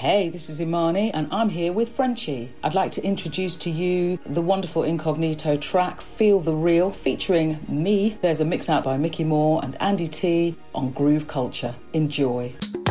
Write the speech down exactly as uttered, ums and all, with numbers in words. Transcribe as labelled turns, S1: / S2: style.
S1: Hey, this is Imani and I'm here with Frenchie. I'd like to introduce to you the wonderful Incognito track Feel the Real featuring me. There's a mix out by Mickey Moore and Andy T on Groove Culture. Enjoy.